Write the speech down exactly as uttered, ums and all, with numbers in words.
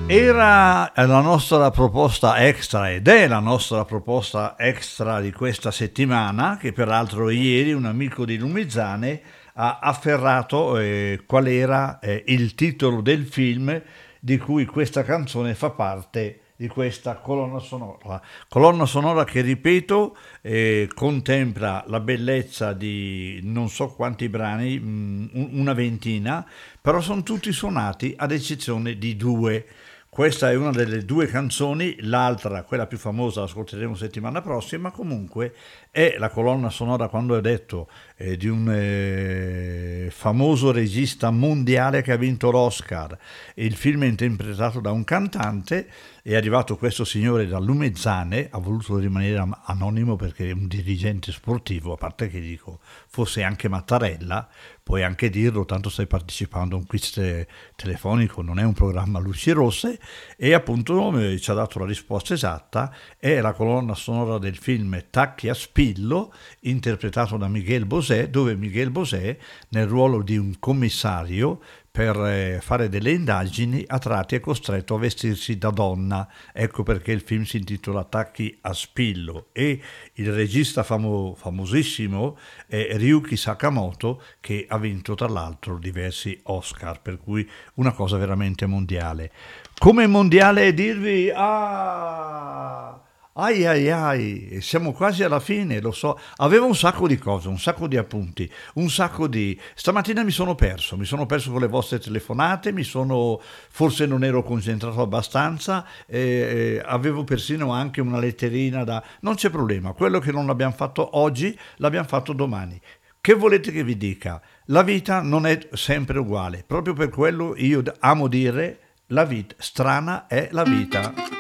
Era la nostra proposta extra ed è la nostra proposta extra di questa settimana, che peraltro ieri un amico di Lumezzane ha afferrato eh, qual era eh, il titolo del film di cui questa canzone fa parte, di questa colonna sonora. Colonna sonora che, ripeto, eh, contempla la bellezza di non so quanti brani, mh, una ventina, però sono tutti suonati ad eccezione di due. Questa è una delle due canzoni, l'altra, quella più famosa, l'ascolteremo settimana prossima. Comunque è la colonna sonora, quando ho detto, eh, di un eh, famoso regista mondiale che ha vinto l'Oscar. Il film è interpretato da un cantante, è arrivato questo signore da Lumezzane, ha voluto rimanere anonimo perché è un dirigente sportivo, a parte che dico, fosse anche Mattarella, puoi anche dirlo, tanto stai partecipando a un quiz te- telefonico, non è un programma a luci rosse, e appunto eh, ci ha dato la risposta esatta. È la colonna sonora del film Tacchi a spillo, interpretato da Miguel Bosé, dove Miguel Bosé, nel ruolo di un commissario per eh, fare delle indagini, a tratti è costretto a vestirsi da donna. Ecco perché il film si intitola Tacchi a spillo, e il regista famo- famosissimo è Ryuki Sakamoto, che ha vinto tra l'altro diversi Oscar, per cui una cosa veramente mondiale. Come mondiale è dirvi ah ai ai ai, siamo quasi alla fine, lo so. Avevo un sacco di cose, un sacco di appunti, un sacco di... Stamattina mi sono perso, mi sono perso con le vostre telefonate, mi sono... forse non ero concentrato abbastanza, eh, avevo persino anche una letterina da... Non c'è problema, quello che non abbiamo fatto oggi l'abbiamo fatto domani. Che volete che vi dica? La vita non è sempre uguale, proprio per quello io amo dire la vita, strana è la vita.